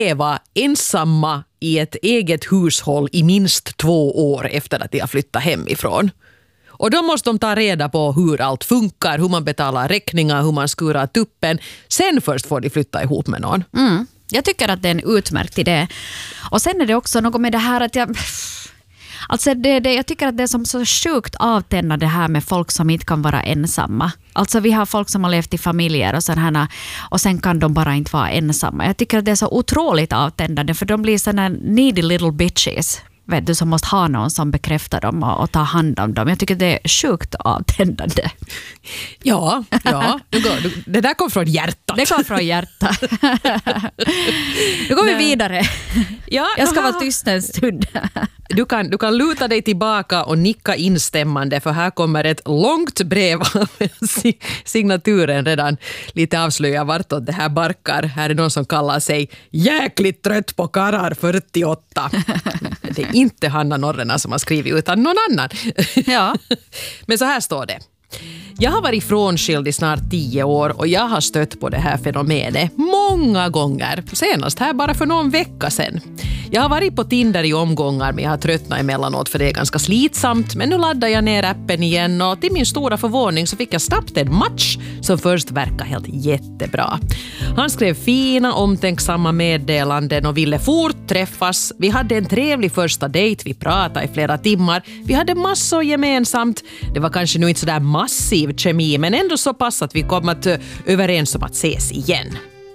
leva ensamma i ett eget hushåll i minst 2 år efter att de har flyttat hemifrån. Och då måste de ta reda på hur allt funkar, hur man betalar räkningar, hur man skurar tuppen. Sen först får de flytta ihop med någon. Jag tycker att det är en utmärkt idé. Och sen är det också något med det här att jag tycker att det är som så sjukt avtändande här med folk som inte kan vara ensamma. Alltså vi har folk som har levt i familjer och sen kan de bara inte vara ensamma. Jag tycker att det är så otroligt avtändande för de blir sådana needy little bitches. Vet du, som måste ha någon som bekräftar dem och tar hand om dem. Jag tycker det är sjukt avtändande. Ja. Det där kom från hjärtat. Det kom från hjärtat. Nu går vi vidare. Ja, jag ska vara tyst en stund. Du kan luta dig tillbaka och nicka instämmande för här kommer ett långt brev av signaturen redan lite avslöjar vartåt det här barkar. Här är någon som kallar sig jäkligt trött på karrar 48. Det är inte Hanna Norrena som har skrivit utan någon annan. Ja. Men så här står det. Jag har varit frånskild i snart 10 år och jag har stött på det här fenomenet många gånger. Senast här bara för någon vecka sedan. Jag har varit på Tinder i omgångar men jag har tröttnat emellanåt för det är ganska slitsamt. Men nu laddar jag ner appen igen och till min stora förvåning så fick jag snabbt en match som först verkar helt jättebra. Han skrev fina, omtänksamma meddelanden och ville fort träffas. Vi hade en trevlig första dejt, vi pratade i flera timmar. Vi hade massor gemensamt. Det var kanske nu inte sådär massiv kemi men ändå så pass att vi kom att överens om att ses igen.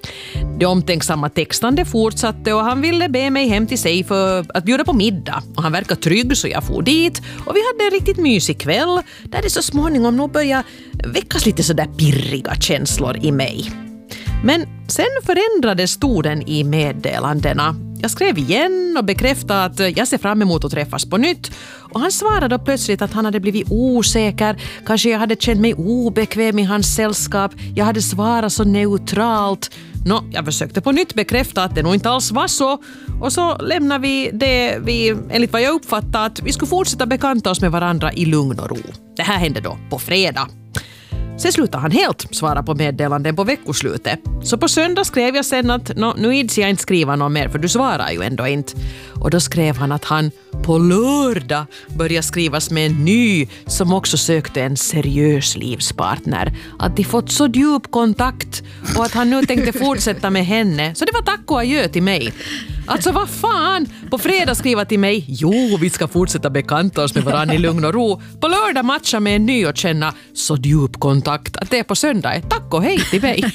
Det omtänksamma textande fortsatte och han ville be mig hem till sig för att bjuda på middag. Och han verkar trygg så jag for dit och vi hade en riktigt mysig kväll där det så småningom nog började väckas lite sådär pirriga känslor i mig. Men sen förändrades tonen i meddelandena. Jag skrev igen och bekräftade att jag ser fram emot att träffas på nytt. Och han svarade då plötsligt att han hade blivit osäker. Kanske jag hade känt mig obekväm i hans sällskap. Jag hade svarat så neutralt. Jag försökte på nytt bekräfta att det nog inte alls var så. Och så lämnade vi det enligt vad jag uppfattade att vi skulle fortsätta bekanta oss med varandra i lugn och ro. Det här hände då på fredag. Sen slutade han helt svara på meddelanden på veckoslutet. Så på söndag skrev jag sen att nu ids jag inte skriva något mer för du svarar ju ändå inte. Och då skrev han att han på lördag började skrivas med en ny som också sökte en seriös livspartner. Att de fått så djup kontakt och att han nu tänkte fortsätta med henne. Så det var tack och adjö till mig. Alltså vad fan? På fredag skriva till mig, jo vi ska fortsätta bekanta oss med varandra i lugn och ro. På lördag matcha med en ny och känna så djup kontakt att det är på söndag. Tack och hej till mig.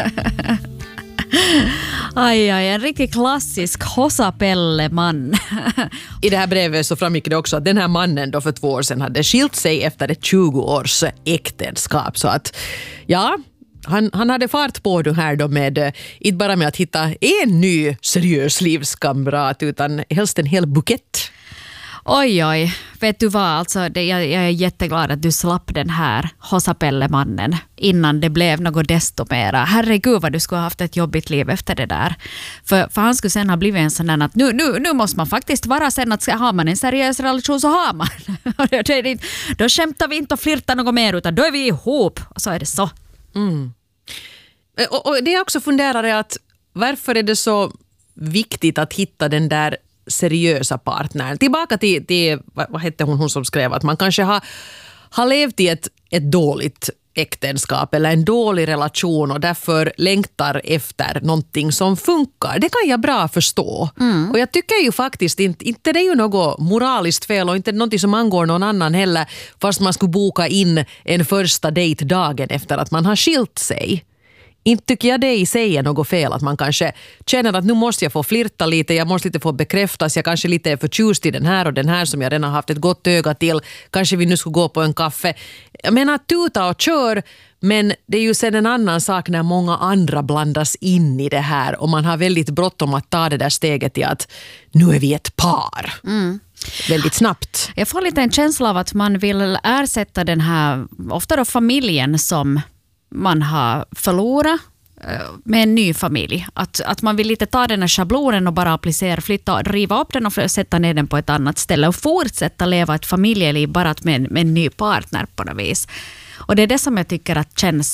Aj, en riktigt klassisk hossapelle-man. I det här brevet så framgick det också att den här mannen då för 2 år sedan hade skilt sig efter ett 20 års äktenskap. Så att, ja, han hade fart på det här då med, inte bara med att hitta en ny seriös livskamrat utan helst en hel bukett. Oj, vet du vad, alltså, jag är jätteglad att du slapp den här hossapelle-mannen innan det blev något desto mera. Herregud vad du skulle ha haft ett jobbigt liv efter det där. För han skulle sen ha blivit en sån där att nu måste man faktiskt vara sen att har man en seriös relation så har man. Då skämtar vi inte och flirtar något mer utan då är vi ihop och så är det så. Mm. Och det jag också funderar är att varför är det så viktigt att hitta den där seriösa partnern. Tillbaka till vad hette hon som skrev att man kanske har levt i ett dåligt äktenskap eller en dålig relation och därför längtar efter någonting som funkar. Det kan jag bra förstå. Mm. Och jag tycker ju faktiskt inte det är ju något moraliskt fel och inte någonting som angår någon annan heller fast man skulle boka in en första dejt dagen efter att man har skilt sig. Inte tycker jag det i sig är något fel att man kanske känner att nu måste jag få flirta lite, jag måste lite få bekräftas, jag kanske lite är förtjust i den här och den här som jag redan har haft ett gott öga till, kanske vi nu ska gå på en kaffe. Jag menar tuta och kör, men det är ju sen en annan sak när många andra blandas in i det här och man har väldigt bråttom att ta det där steget till att nu är vi ett par. Mm. Väldigt snabbt. Jag får lite en känsla av att man vill ersätta den här, ofta då familjen som man har förlorat med en ny familj. Att man vill lite ta den här schablonen och bara applicera, flytta, riva upp den och sätta ner den på ett annat ställe och fortsätta leva ett familjeliv bara med en ny partner på något vis. Och det är det som jag tycker att känns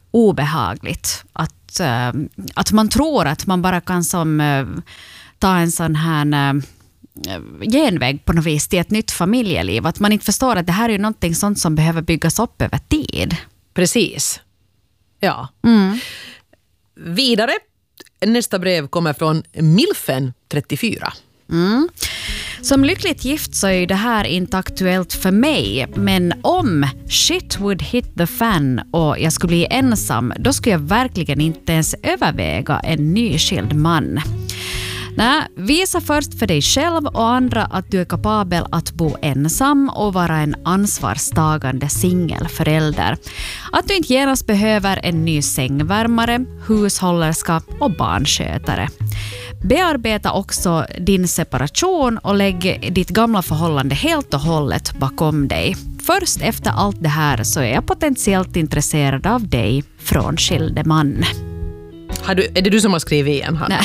obehagligt. Att man tror att man bara kan ta en sån här genväg på något vis till ett nytt familjeliv. Att man inte förstår att det här är ju någonting sånt som behöver byggas upp över tid. Precis. Ja. Vidare, nästa brev kommer från Milfen 34. Som lyckligt gift så är ju det här inte aktuellt för mig, men om shit would hit the fan och jag skulle bli ensam, då skulle jag verkligen inte ens överväga en nyskild man. Nej, visa först för dig själv och andra att du är kapabel att bo ensam och vara en ansvarstagande singelförälder. Att du inte genast behöver en ny sängvärmare, hushållerska och barnskötare. Bearbeta också din separation och lägg ditt gamla förhållande helt och hållet bakom dig. Först efter allt det här så är jag potentiellt intresserad av dig, frånskilde man. Är det du som har skrivit igen, Hanna?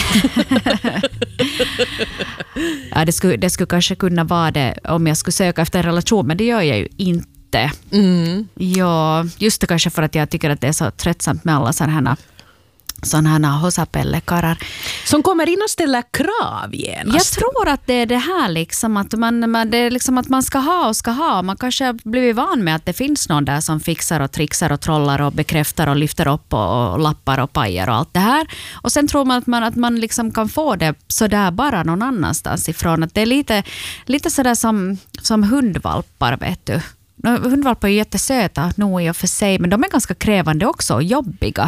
Ja, det skulle kanske kunna vara det om jag skulle söka efter en relation, men det gör jag ju inte. Ja, just det, kanske för att jag tycker att det är så tröttsamt med alla sådana här hosapellekarar. Som kommer in och ställer krav genast. Jag tror att det är det här liksom, att det är liksom att man ska ha. Man kanske har blivit van med att det finns någon där som fixar och trixar och trollar och bekräftar och lyfter upp och lappar och pajar och allt det här. Och sen tror man att man liksom kan få det sådär bara någon annanstans ifrån. Att det är lite sådär som hundvalpar, vet du. Hundvalpar är ju jättesöta nog i och för sig, men de är ganska krävande också och jobbiga.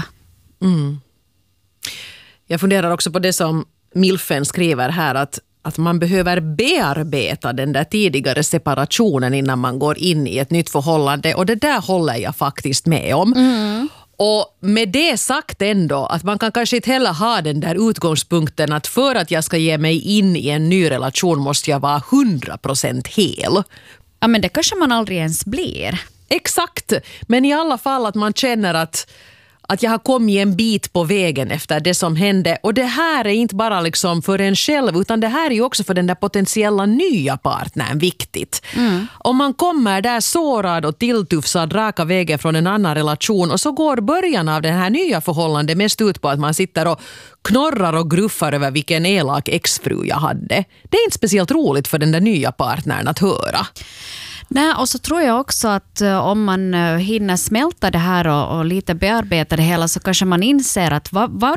Jag funderar också på det som Milfen skriver här, att man behöver bearbeta den där tidigare separationen innan man går in i ett nytt förhållande, och det där håller jag faktiskt med om. Och med det sagt ändå att man kan kanske inte heller ha den där utgångspunkten att för att jag ska ge mig in i en ny relation måste jag vara 100% hel. Ja, men det kanske man aldrig ens blir. Exakt, men i alla fall att man känner att jag har kommit en bit på vägen efter det som hände. Och det här är inte bara liksom för en själv, utan det här är ju också för den där potentiella nya partnern viktigt. Om man kommer där sårad och tilltufsad raka vägen från en annan relation, och så går början av det här nya förhållandet mest ut på att man sitter och knorrar och gruffar över vilken elak exfru jag hade. Det är inte speciellt roligt för den där nya partnern att höra. Nej, och så tror jag också att om man hinner smälta det här och lite bearbeta det hela, så kanske man inser att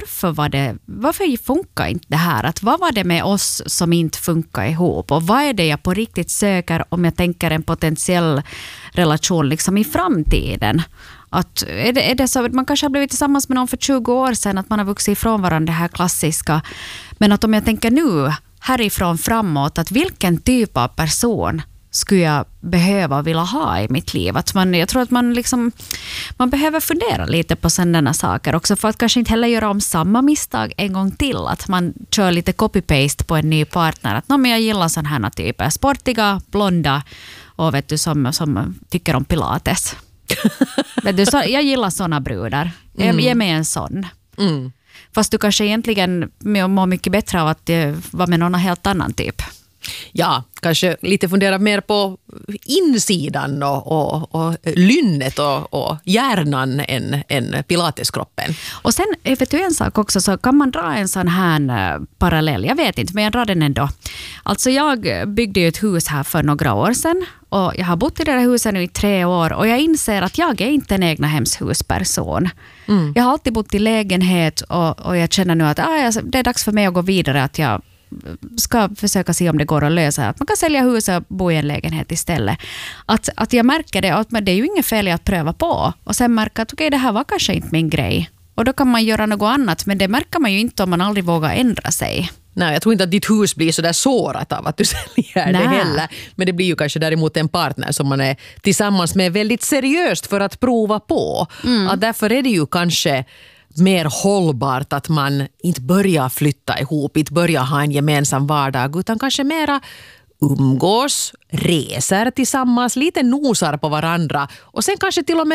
varför funkar inte det här? Att vad var det med oss som inte funkar ihop? Och vad är det jag på riktigt söker om jag tänker en potentiell relation liksom i framtiden? Att är det så att man kanske har blivit tillsammans med någon för 20 år sedan, att man har vuxit ifrån varandra, det här klassiska. Men att om jag tänker nu, härifrån framåt, att vilken typ av person skulle jag behöva vilja ha i mitt liv? Jag tror att man behöver fundera lite på sådana saker också, för att kanske inte heller göra om samma misstag en gång till. Att man kör lite copy-paste på en ny partner. Att men jag gillar sådana här typer. Sportiga, blonda och vet du, som tycker om pilates. Vet du, jag gillar sådana brudar. Ge mig en sån. Fast du kanske egentligen mår mycket bättre av att vara med någon helt annan typ. Ja, kanske lite fundera mer på insidan och lynnet och hjärnan än pilateskroppen. Och sen, vet du en sak också, så kan man dra en sån här parallell. Jag vet inte, men jag drar den ändå. Alltså jag byggde ju ett hus här för några år sedan, och jag har bott i det här huset nu i 3 år, och jag inser att jag är inte en egnahemshusperson. Jag har alltid bott i lägenhet, och jag känner nu att det är dags för mig att gå vidare, att jag ska försöka se om det går att lösa. Att man kan sälja huset och bo i en lägenhet istället. Att jag märker det, att det är ju inget fel i att pröva på. Och sen märka att det här var kanske inte min grej. Och då kan man göra något annat. Men det märker man ju inte om man aldrig vågar ändra sig. Nej, jag tror inte att ditt hus blir så där sårat av att du säljer det heller. Men det blir ju kanske däremot en partner som man är tillsammans med väldigt seriöst för att prova på. Att därför är det ju kanske mer hållbart att man inte börjar flytta ihop, inte börjar ha en gemensam vardag, utan kanske mera umgås, reser tillsammans, lite nosar på varandra, och sen kanske till och med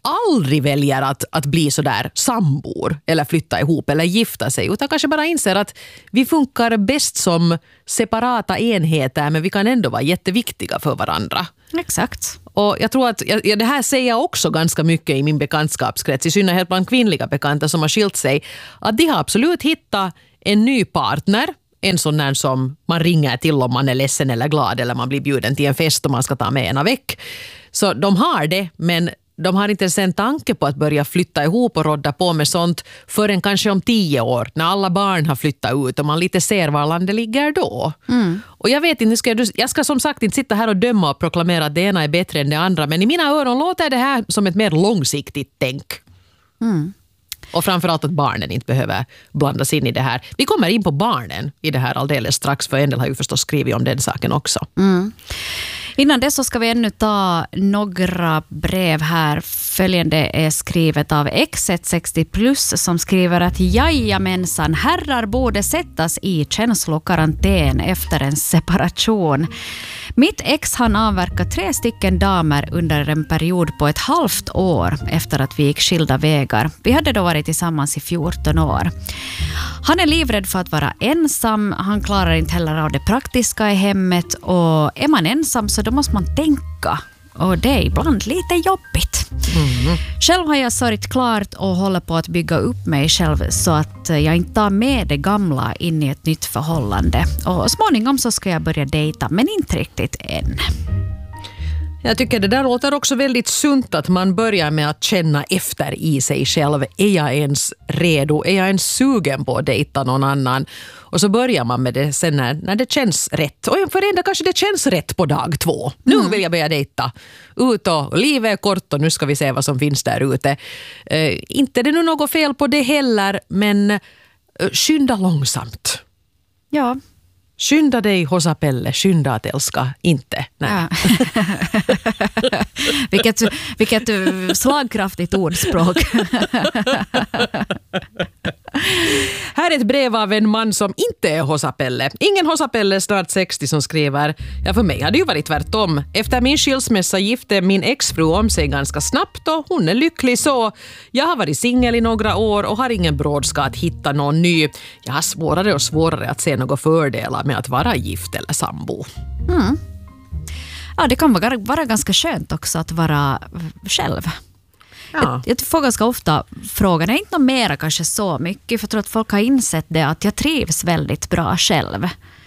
aldrig väljer att bli så där sambor eller flytta ihop eller gifta sig, utan kanske bara inser att vi funkar bäst som separata enheter, men vi kan ändå vara jätteviktiga för varandra. Exakt. Och jag tror att det här säger jag också ganska mycket i min bekantskapskrets, i synnerhet bland kvinnliga bekanta som har skilt sig, att de har absolut hittat en ny partner, en sån där som man ringer till om man är ledsen eller glad eller man blir bjuden till en fest och man ska ta med ena veck. Så de har det, men de har inte ens en tanke på att börja flytta ihop och rodda på med sånt förrän kanske om 10 år, när alla barn har flyttat ut och man lite ser var landet ligger då. Och jag vet inte, jag ska som sagt inte sitta här och döma och proklamera att det ena är bättre än det andra, men i mina öron låter det här som ett mer långsiktigt tänk. Och framförallt att barnen inte behöver blandas in i det här. Vi kommer in på barnen i det här alldeles strax, för en del har ju förstås skrivit om den saken också. Innan det så ska vi ännu ta några brev här. Följande är skrivet av X160+ som skriver att jajamensan, herrar borde sättas i känslokarantän efter en separation. Mitt ex han avverkat 3 stycken damer under en period på ett halvt år efter att vi gick skilda vägar. Vi hade då varit tillsammans i 14 år. Han är livrädd för att vara ensam. Han klarar inte heller av det praktiska i hemmet. Och är man ensam så då måste man tänka. Och det är ibland lite jobbigt. Själv har jag sörjt klart och håller på att bygga upp mig själv så att jag inte tar med det gamla in i ett nytt förhållande. Och småningom så ska jag börja dejta, men inte riktigt än. Jag tycker det där låter också väldigt sunt, att man börjar med att känna efter i sig själv. Är jag ens redo? Är jag ens sugen på att dejta någon annan? Och så börjar man med det sen när det känns rätt. Och för en dag kanske det känns rätt på dag 2. Nu vill jag börja dejta. Ut och livet är kort och nu ska vi se vad som finns där ute. Inte det nu något fel på det heller, men skynda långsamt. Ja. Skynda dig, Hosapelle, skynda att älska, inte. Nej. Ja. vilket slagkraftigt ordspråk. Här är ett brev av en man som inte är Hosapelle. Ingen Hosapelle, snart 60, som skriver: ja, för mig hade ju varit tvärtom. Efter min skilsmässa gifte min exfru om sig ganska snabbt och hon är lycklig så. Jag har varit singel i några år och har ingen brådska att hitta någon ny. Jag har svårare och svårare att se några fördelar med att vara gift eller sambo. Ja, det kan vara ganska skönt också att vara själv. Ja. Jag får ganska ofta frågan, är inte något mera kanske så mycket, för jag tror att folk har insett det, att jag trivs väldigt bra själv.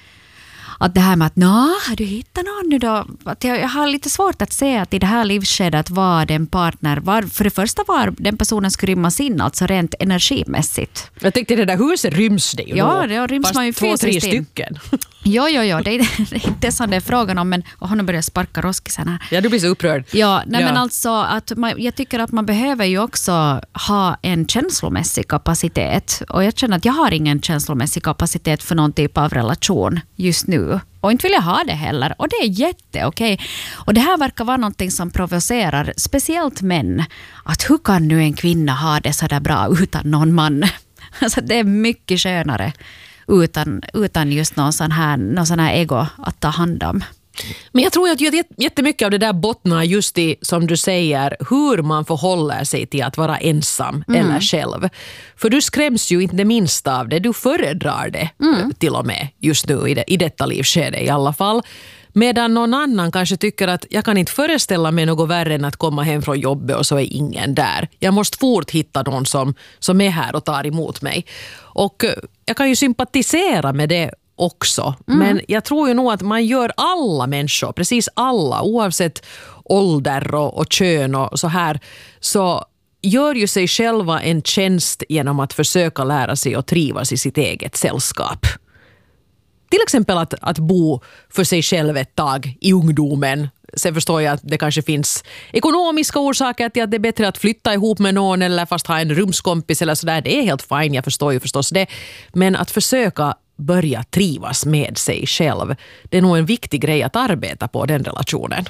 Att det här med att har du hittat någon nu då? Att jag har lite svårt att se att i det här livsskedet var den partner, för det första var den personen skulle rymmas in, alltså rent energimässigt. Jag tänkte det där huset ryms det ju. Ja, det ryms man ju fysiskt 2-3 stycken. Ja, det är inte så det är frågan om, men hon börjar sparka roskisen här. Ja, du blir så upprörd. Ja, men alltså att jag tycker att man behöver ju också ha en känslomässig kapacitet, och jag känner att jag har ingen känslomässig kapacitet för någon typ av relation just nu. Och inte vill jag ha det heller. Och det är jätteokej. Och det här verkar vara någonting som provocerar speciellt män. Att hur kan nu en kvinna ha det så där bra utan någon man? Alltså det är mycket skönare utan just någon sån här ego att ta hand om. Men jag tror att jättemycket av det där bottnar just i, som du säger, hur man förhåller sig till att vara ensam eller själv. För du skräms ju inte det minsta av det. Du föredrar det till och med just nu i detta livsskede i alla fall. Medan någon annan kanske tycker att jag kan inte föreställa mig något värre än att komma hem från jobbet och så är ingen där. Jag måste fort hitta någon som är här och tar emot mig. Och jag kan ju sympatisera med det också. Men jag tror ju nog att man gör alla människor, precis alla, oavsett ålder och kön och så här, så gör ju sig själva en tjänst genom att försöka lära sig att trivas i sitt eget sällskap. Till exempel att bo för sig själv ett tag i ungdomen. Sen förstår jag att det kanske finns ekonomiska orsaker till att det är bättre att flytta ihop med någon eller fast ha en rumskompis eller sådär. Det är helt fine, jag förstår ju förstås det. Men att försöka börja trivas med sig själv, det är nog en viktig grej att arbeta på, den relationen.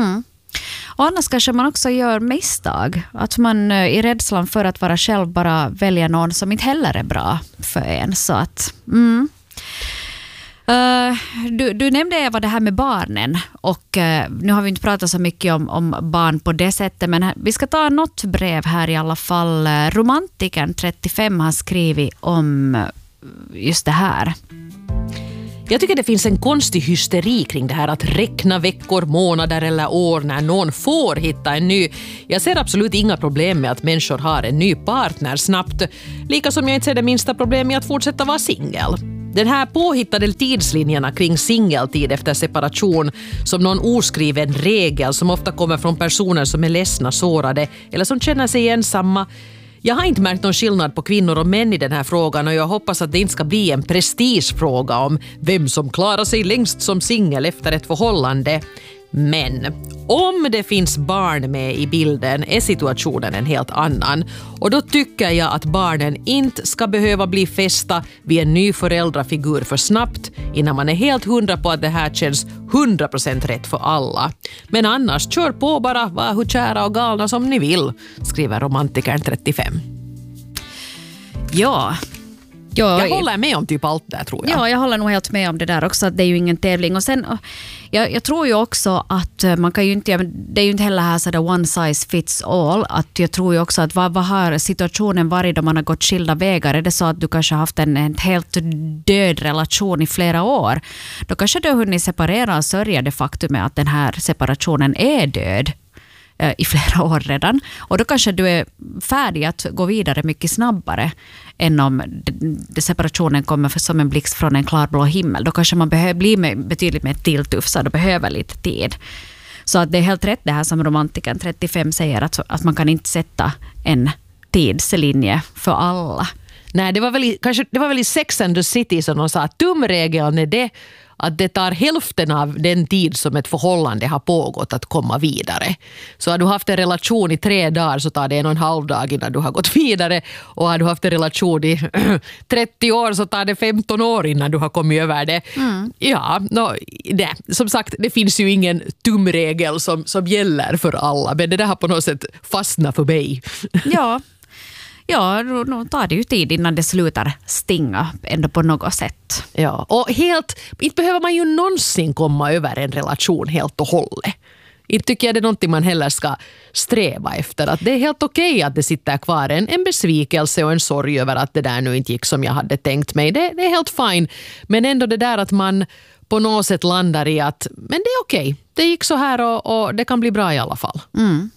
Och annars kanske man också gör misstag. Att man i rädslan för att vara själv bara väljer någon som inte heller är bra för en. Så att... du nämnde Eva det här med barnen och nu har vi inte pratat så mycket om barn på det sättet, men vi ska ta något brev här i alla fall. Romantikern 35 har skrivit om just det här. Jag tycker det finns en konstig hysteri kring det här att räkna veckor, månader eller år när någon får hitta en ny. Jag ser absolut inga problem med att människor har en ny partner snabbt. Lika som jag inte ser det minsta problem med att fortsätta vara singel. Den här påhittade tidslinjerna kring singeltid efter separation som någon oskriven regel som ofta kommer från personer som är ledsna, sårade eller som känner sig ensamma. Jag har inte märkt någon skillnad på kvinnor och män i den här frågan och jag hoppas att det inte ska bli en prestigefråga om vem som klarar sig längst som singel efter ett förhållande. Men om det finns barn med i bilden är situationen en helt annan. Och då tycker jag att barnen inte ska behöva bli fästa vid en ny föräldrafigur för snabbt innan man är helt 100 på att det här känns 100% rätt för alla. Men annars, kör på bara, var hur kära och galna som ni vill, skriver romantikern 35. Ja. Jag håller med om typ allt där, tror jag. Ja, jag håller nog helt med om det där också, att det är ju ingen tävling. Och sen, jag tror ju också att man kan ju inte, det är ju inte heller här så där one size fits all, att jag tror ju också att vad har situationen varit då man har gått skilda vägar? Är det så att du kanske har haft en helt död relation i flera år? Då kanske du har hunnit separera och sörja det faktum att den här separationen är död i flera år redan. Och då kanske du är färdig att gå vidare mycket snabbare än om separationen kommer som en blixt från en klarblå himmel. Då kanske man behöver bli betydligt mer tilltufsad och behöver lite tid. Så att det är helt rätt det här som romantikern 35 säger, att man kan inte sätta en tidslinje för alla. Nej, det var väl i Sex and the City som de sa att tumregeln är det att det tar hälften av den tid som ett förhållande har pågått att komma vidare. Så har du haft en relation i 3 dagar så tar det 1,5 dag innan du har gått vidare. Och har du haft en relation i 30 år så tar det 15 år innan du har kommit över det. Ja, som sagt, det finns ju ingen tumregel som gäller för alla. Men det där har på något sätt fastnat för mig. Ja, då tar det ju tid innan det slutar stinga ändå på något sätt. Ja, och inte behöver man ju någonsin komma över en relation helt och hållet. Inte tycker jag det är någonting man heller ska sträva efter. Att det är helt okej att det sitter kvar en besvikelse och en sorg över att det där nu inte gick som jag hade tänkt mig. Det är helt fine. Men ändå det där att man på något sätt landar i att men det är okej. Det gick så här och det kan bli bra i alla fall. Mm.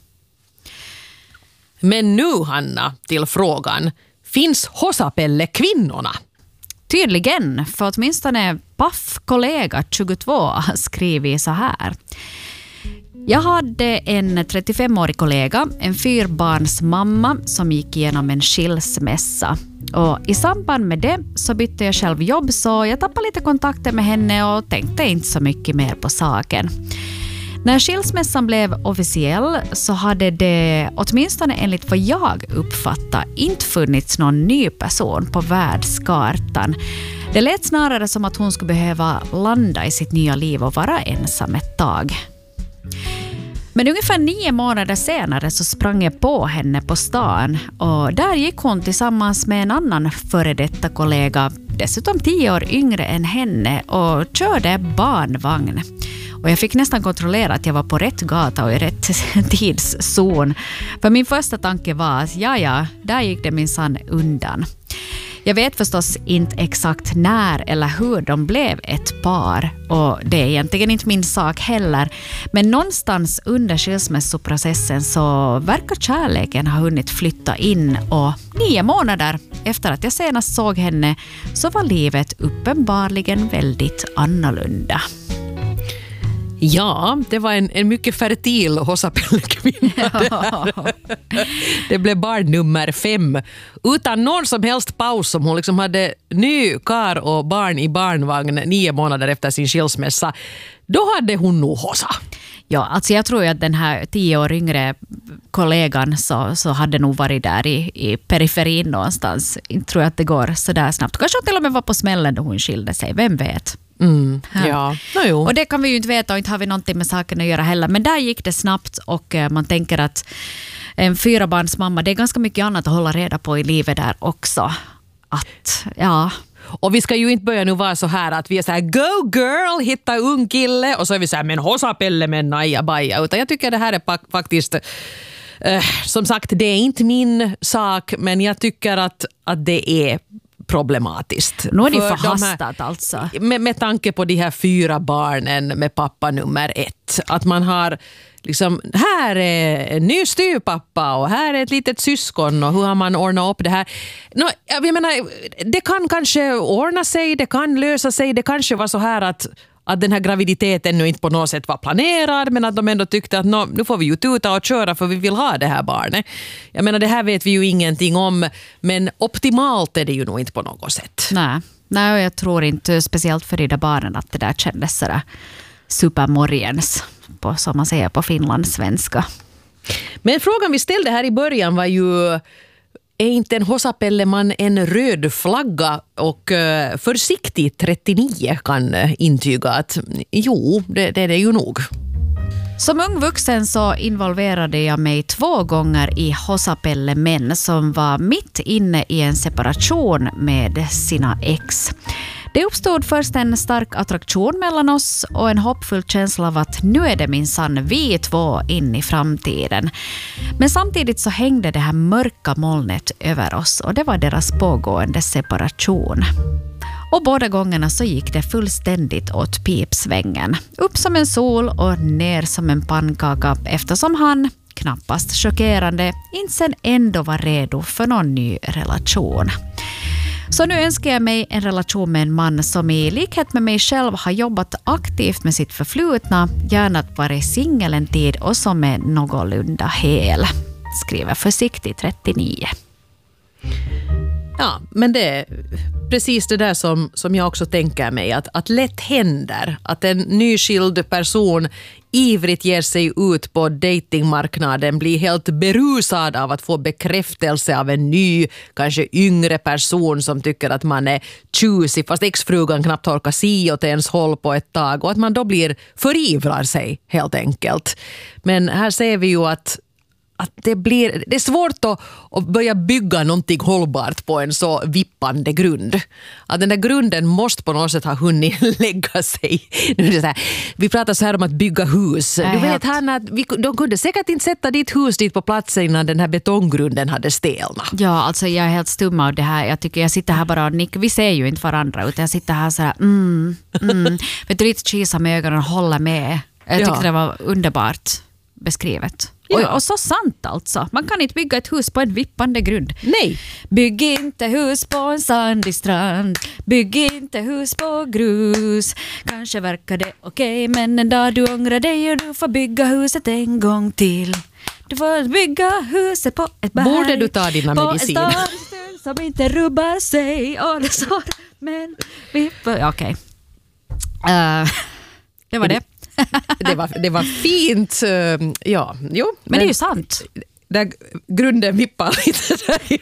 Men nu, Hanna, till frågan. Finns Hosapelle kvinnorna? Tydligen, för åtminstone Paff-kollega 22 har skrivit så här. Jag hade en 35-årig kollega, en 4-barnsmamma som gick igenom en skilsmässa. Och i samband med det så bytte jag själv jobb, så jag tappade lite kontakter med henne och tänkte inte så mycket mer på saken. När skilsmässan blev officiell så hade det, åtminstone enligt vad jag uppfattar, inte funnits någon ny person på världskartan. Det lät snarare som att hon skulle behöva landa i sitt nya liv och vara ensam ett tag. Men ungefär 9 månader senare så sprang jag på henne på stan och där gick hon tillsammans med en annan före detta kollega, dessutom 10 år yngre än henne, och körde barnvagn. Och jag fick nästan kontrollera att jag var på rätt gata och i rätt tidszon. För min första tanke var att ja, där gick det minsann undan. Jag vet förstås inte exakt när eller hur de blev ett par, och det är egentligen inte min sak heller. Men någonstans under skilsmässoprocessen så verkar kärleken ha hunnit flytta in, och 9 månader efter att jag senast såg henne så var livet uppenbarligen väldigt annorlunda. Ja, det var en mycket fertil Hosapelle-kvinna. Det blev barn nummer 5. Utan någon som helst paus, som hon liksom hade ny kar och barn i barnvagn 9 månader efter sin skilsmässa. Då hade hon nog hossa. Ja, alltså jag tror ju att den här 10 år yngre kollegan så hade nog varit där i periferin någonstans. Inte tror jag att det går så där snabbt. Kanske till och med var på smällen då hon skilde sig, vem vet? Ja. Och det kan vi ju inte veta, och inte har vi någonting med saken att göra heller. Men där gick det snabbt, och man tänker att en 4-barnsmamma, det är ganska mycket annat att hålla reda på i livet där också. Att, ja. Och vi ska ju inte börja nu vara så här att vi är så här go girl, hitta ung kille och så är vi så här men hosapelle men naja baja. Utan jag tycker det här är faktiskt som sagt det är inte min sak men jag tycker att det är problematiskt. Nu är det förhastat alltså. Med tanke på de här 4 barnen med pappa nummer 1. Att man har liksom, här är en ny styrpappa och här är ett litet syskon och hur har man ordnat upp det här? Jag menar, det kan kanske ordna sig, det kan lösa sig, det kanske var så här att den här graviditeten nu inte på något sätt var planerad men att de ändå tyckte att nu får vi ju tuta och köra för vi vill ha det här barnet. Jag menar det här vet vi ju ingenting om men optimalt är det ju nog inte på något sätt. Nej, jag tror inte speciellt för de där barnen att det där kändes sådär supermorgens som man säger på finlandssvenska. Men frågan vi ställde här i början var ju är inte en hosapelleman en röd flagga och försiktigt 39 kan intyga att jo, det är det ju nog. Som ung vuxen så involverade jag mig 2 gånger i hosapellemän som var mitt inne i en separation med sina ex. Det uppstod först en stark attraktion mellan oss och en hoppfull känsla av att nu är det minsann vi 2 in i framtiden. Men samtidigt så hängde det här mörka molnet över oss och det var deras pågående separation. Och båda gångerna så gick det fullständigt åt pipsvängen. Upp som en sol och ner som en pannkaka eftersom han, knappast chockerande, inte sen ändå var redo för någon ny relation. Så nu önskar jag mig en relation med en man som i likhet med mig själv har jobbat aktivt med sitt förflutna, gärna varit singel en tid och som är någorlunda hel. Skriver försiktigt 39. Ja, men det är precis det där som jag också tänker mig. Att lätt händer att en nyskild person ivrigt ger sig ut på datingmarknaden, blir helt berusad av att få bekräftelse av en ny, kanske yngre person som tycker att man är tjusig fast exfrugan knappt orkar se åt ens håll på ett tag och att man då förivrar sig helt enkelt. Men här ser vi ju att det är svårt att börja bygga någonting hållbart på en så vippande grund. Att den där grunden måste på något sätt ha hunnit lägga sig. Nu är det så här, vi pratar så här om att bygga hus. Du vet Hanna, att de kunde säkert inte sätta ditt hus dit på platsen innan den här betonggrunden hade stelnat. Ja, alltså jag är helt stum av det här. Jag tycker jag sitter här bara och nickar. Vi ser ju inte varandra utan jag sitter här så här Vet du, lite kisa med ögonen och hålla med. Jag tyckte det var underbart beskrivet. Ja. Och så sant alltså. Man kan inte bygga ett hus på en vippande grund. Nej. Bygg inte hus på en sandig strand. Bygg inte hus på grus. Kanske verkar det okej, men en dag du ångrar dig och du får bygga huset en gång till. Du får bygga huset på ett berg. Borde du ta dina medicin? På en stad som inte rubbar sig. Och det så, men okej. Det var det. Det var fint. Ja, jo. Men det är ju sant. Där grunden vippar lite där.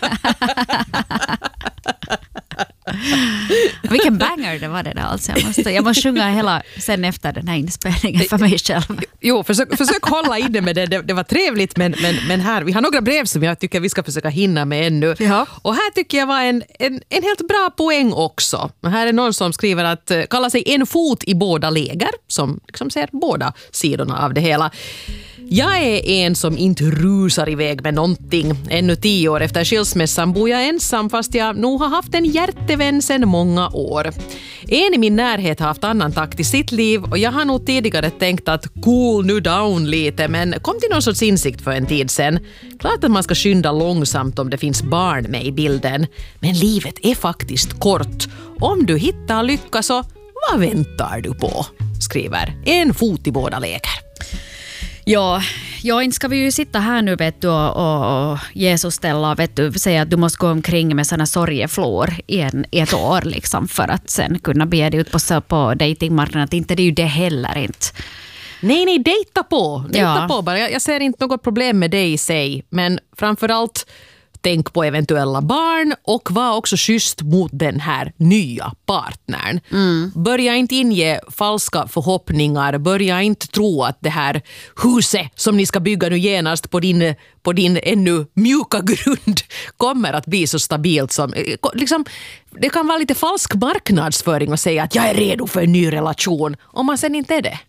Vilken banger det var det där alltså. Jag måste sjunga hela sen efter den här inspelningen för mig själv. Jo, försök hålla inne med det. Det var trevligt men här, vi har några brev som jag tycker vi ska försöka hinna med ännu. Ja. Och här tycker jag var en helt bra poäng också. Här är någon som skriver att kalla sig en fot i båda läger, som liksom ser båda sidorna av det hela. Jag är en som inte rusar iväg med någonting. Ännu 10 år efter skilsmässan bor jag ensam fast jag nog har haft en hjärtevän sedan många år. En i min närhet har haft annan takt i sitt liv och jag har nog tidigare tänkt att cool nu down lite men kom till någon sorts insikt för en tid sedan. Klart att man ska skynda långsamt om det finns barn med i bilden. Men livet är faktiskt kort. Om du hittar lycka så vad väntar du på? Skriver en fot i båda läger. Ja, inte ska vi ju sitta här nu vet du, och Jesus ställa vet du, säga att du måste gå omkring med såna sorgeflor i ett år liksom, för att sen kunna be dig ut på datingmarknaden. Inte det är ju det heller inte. Nej, dejta på bara. Jag ser inte något problem med det i sig, men framförallt tänk på eventuella barn och var också schysst mot den här nya partnern. Börja inte inge falska förhoppningar, börja inte tro att det här huset som ni ska bygga nu genast på din ännu mjuka grund kommer att bli så stabilt som... Liksom, det kan vara lite falsk marknadsföring att säga att jag är redo för en ny relation om man sen inte är det.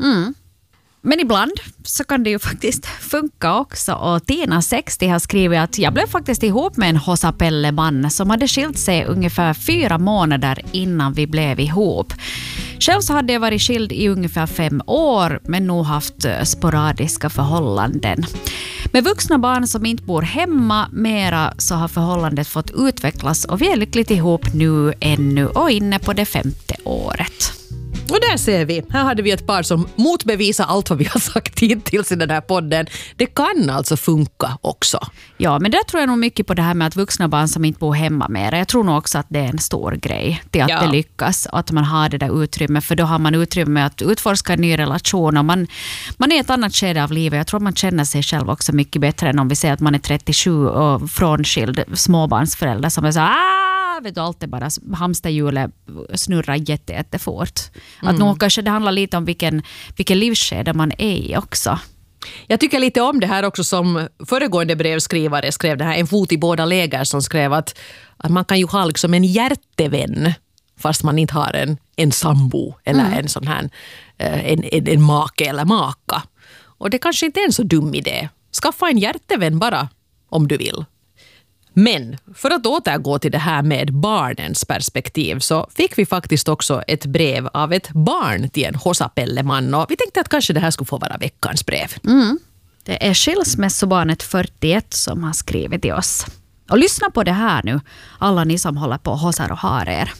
Men ibland så kan det ju faktiskt funka också. Och Tina 60 har skrivit att jag blev faktiskt ihop med en hosapelleman som hade skilt sig ungefär 4 månader innan vi blev ihop. Själv så hade jag varit skild i ungefär 5 år men nog haft sporadiska förhållanden. Med vuxna barn som inte bor hemma mera så har förhållandet fått utvecklas och vi är lyckligt ihop nu ännu och inne på det 5:e året. Och där ser vi, här hade vi ett par som motbevisar allt vad vi har sagt hittills i den här podden. Det kan alltså funka också. Ja, men där tror jag nog mycket på det här med att vuxna barn som inte bor hemma mer. Jag tror nog också att det är en stor grej till att det lyckas och att man har det där utrymme. För då har man utrymme att utforska en ny relation och man är i ett annat skede av livet. Jag tror man känner sig själv också mycket bättre än om vi säger att man är 37 och frånskild småbarnsförälder som är så vet du, allt är bara hamsterhjulet snurrar jättefort. Att nog kanske det handlar lite om vilken livsskede man är i också. Jag tycker lite om det här också som föregående brevskrivare skrev det här, en fot i båda läger som skrev att man kan ju ha liksom en hjärtevän fast man inte har en sambo eller en sån här en make eller maka. Och det kanske inte är en så dum idé. Skaffa en hjärtevän bara om du vill. Men för att återgå till det här med barnens perspektiv så fick vi faktiskt också ett brev av ett barn till en hosapelleman och vi tänkte att kanske det här skulle få vara veckans brev. Det är skilsmässobarnet 41 som har skrivit till oss. Och lyssna på det här nu, alla ni som håller på och hosar och har er.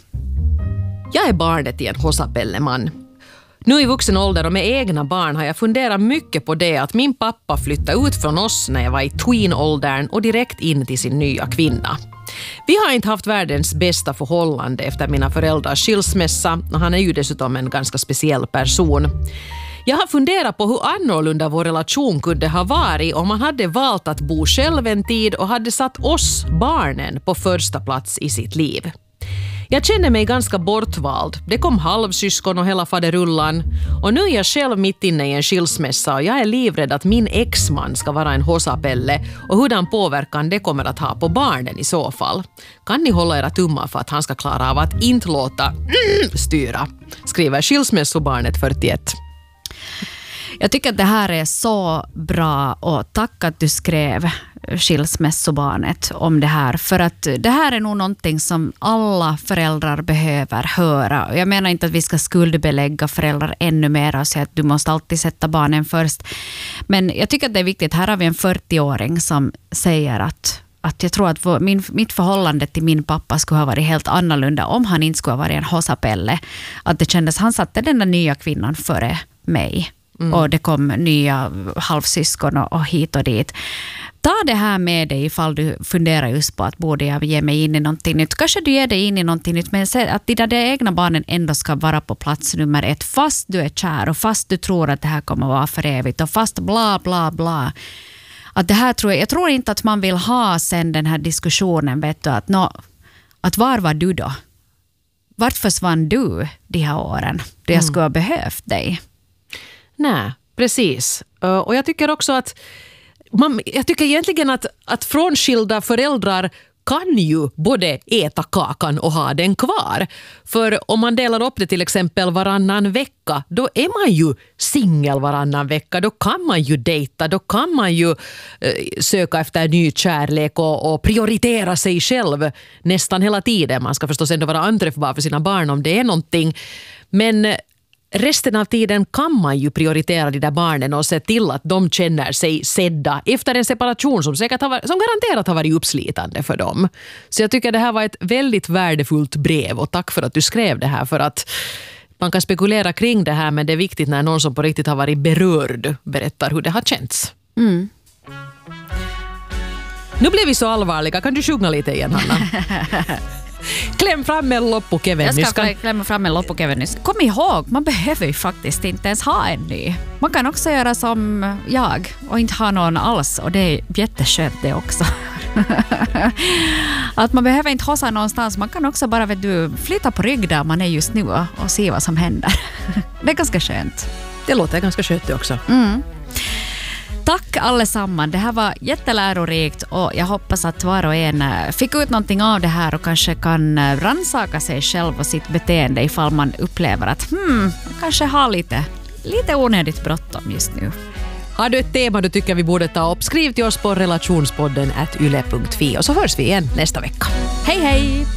Jag är barnet till en hosapelleman. Nu i vuxen ålder och med egna barn har jag funderat mycket på det att min pappa flyttade ut från oss när jag var i tween-åldern och direkt in till sin nya kvinna. Vi har inte haft världens bästa förhållande efter mina föräldrars skilsmässa och han är ju dessutom en ganska speciell person. Jag har funderat på hur annorlunda vår relation kunde ha varit om man hade valt att bo själv en tid och hade satt oss, barnen, på första plats i sitt liv. Jag känner mig ganska bortvald. Det kom halvsyskon och hela faderullan. Och nu är jag själv mitt inne i en skilsmässa och jag är livrädd att min exman ska vara en hosapelle och hurdan påverkan det kommer att ha på barnen i så fall. Kan ni hålla era tummar för att han ska klara av att inte låta styra? Skriver skilsmässobarnet 41. Jag tycker att det här är så bra och tack att du skrev skilsmässobarnet om det här. För att det här är nog någonting som alla föräldrar behöver höra. Och jag menar inte att vi ska skuldbelägga föräldrar ännu mer och säga att du måste alltid sätta barnen först. Men jag tycker att det är viktigt. Här har vi en 40-åring som säger att jag tror att mitt förhållande till min pappa skulle ha varit helt annorlunda om han inte skulle ha varit en hosapelle. Att det kändes, han satte den där nya kvinnan före mig. Och det kom nya halvsyskon och hit och dit. Ta det här med dig ifall du funderar just på att borde jag ge mig in i någonting nytt. Kanske du ger dig in i någonting nytt, men att dina egna barnen ändå ska vara på plats nummer 1 fast du är kär och fast du tror att det här kommer vara för evigt och fast bla bla bla. Att det här jag tror inte att man vill ha sen den här diskussionen, vet du, att var var du då? Vart försvann du de här åren då jag skulle ha behövt dig? Nej, precis. Och jag tycker också att jag tycker egentligen att frånskilda föräldrar kan ju både äta kakan och ha den kvar. För om man delar upp det till exempel varannan vecka, då är man ju singel varannan vecka. Då kan man ju dejta, då kan man ju söka efter ny kärlek och prioritera sig själv nästan hela tiden. Man ska förstås ändå vara anträffbar för sina barn om det är någonting. Men resten av tiden kan man ju prioritera de där barnen och se till att de känner sig sedda efter en separation som garanterat har varit uppslitande för dem. Så jag tycker det här var ett väldigt värdefullt brev och tack för att du skrev det här, för att man kan spekulera kring det här men det är viktigt när någon som på riktigt har varit berörd berättar hur det har känts. Nu blev vi så allvarliga. Kan du sjunga lite igen, Hanna? Kläm fram en loppu kevennys. Jag ska klämma fram en loppu kevennys. Kom ihåg, man behöver ju faktiskt inte ens ha en ny. Man kan också göra som jag och inte ha någon alls. Och det är jätteskönt det också. Att man behöver inte hossa någonstans. Man kan också bara flytta på rygg där man är just nu och se vad som händer. Det är ganska skönt. Det låter ganska skönt det också. Tack allesammans. Det här var jättelärorikt och jag hoppas att var och en fick ut någonting av det här och kanske kan rannsaka sig själv och sitt beteende ifall man upplever att kanske har lite onödigt bråttom just nu. Har du ett tema du tycker vi borde ta upp, skriv till oss på relationspodden @yle.fi och så hörs vi igen nästa vecka. Hej hej!